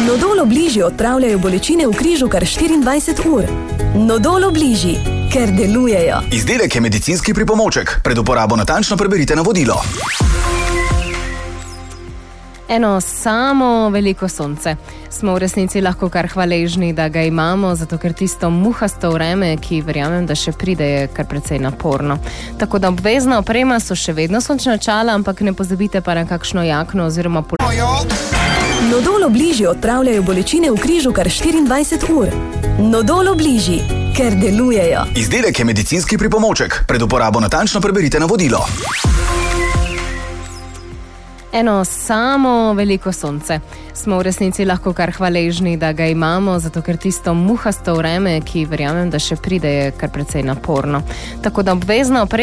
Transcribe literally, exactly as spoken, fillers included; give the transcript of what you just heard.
Nodol Obliži odpravljajo bolečine v križu kar štiriindvajset ur. Nodol Obliži, ker delujejo. Izdelek je medicinski pripomoček. Pred uporabo natančno preberite navodilo. Eno samo veliko sonce. Smo v resnici lahko kar hvaležni, da ga imamo, zato ker tisto muhasto vreme, ki verjamem, da še pride, je kar precej naporno. Tako da obvezna oprema so še vedno sončna očala, ampak ne pozabite pa na kakšno jakno oziroma pol... Nodol Obliži odpravljajo bolečine v križu kar štiriindvajset ur. Nodol Obliži, ker delujejo. Izdelek je medicinski pripomoček. Pred uporabo natančno preberite navodilo. Eno samo veliko sonce. Smo v resnici lahko kar hvaležni, da ga imamo, zato ker tisto muhasto vreme, ki verjamem, da še pride, je kar precej naporno. Tako da obvezna oprema